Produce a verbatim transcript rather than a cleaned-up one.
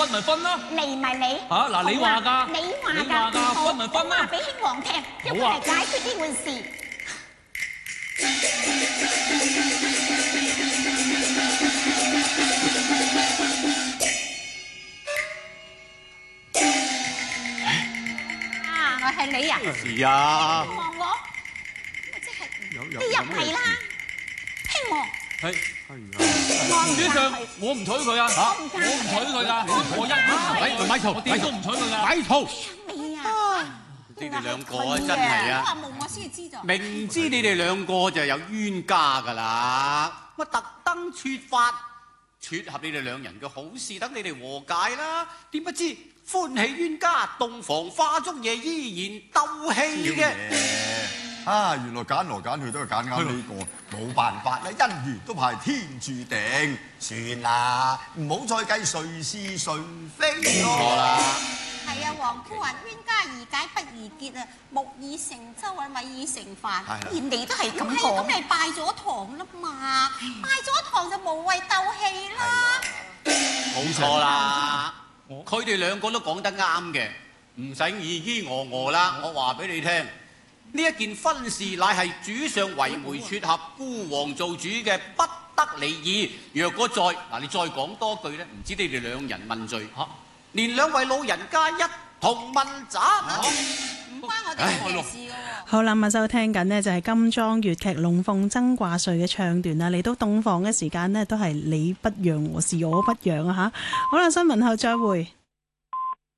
分咪分啦， 嚟咪嚟。 嚇嗱，你話㗎， 你話你話㗎， 㗎， 分咪分啦。 話俾兄王聽，要佢嚟解決呢件事。啊，我係你啊！ 是啊， 望我，即係有有你入嚟啦，兄王。 係。 我唔主上， 佢， 我唔娶佢啊！嚇，我唔娶佢㗎，我一唔咪嘈我點都唔娶佢㗎。 咪嘈！ 你啊， 你哋兩個啊，真係啊！ 話冇我先知咋。 明知你哋兩個就有冤家㗎啦，我特登撮法撮合你哋兩人嘅好事，等你哋和解啦。點不知歡喜冤家，洞房花燭夜依然鬥氣嘅。 啊！原來揀來揀去都係揀啱呢個，冇辦法啦，姻緣都係天注定。算啦，唔好再計誰是誰非錯啦。 係啊，黃夫話冤家宜解不宜結啊，木已成舟啊，米已成飯。人哋都係咁講。咁你拜咗堂啦嘛，拜咗堂就無謂鬥氣啦。 冇錯啦，佢哋兩個都講得啱嘅，唔使咿咿我我啦。我話俾你聽。呢一件婚事乃係主上為媒撮合，孤王做主嘅，不得離異。若果再嗱，你再講多句咧，唔知你哋兩人問罪嚇，連兩位老人家一同問責， 唔關我哋嘅事嘅喎。 好啦，咁啊收聽緊呢就係金莊粵劇《龍鳳爭掛帥》嘅唱段啦。嚟到洞房嘅時間呢，都係你不讓我是我不讓啊嚇。好啦，新聞後再會。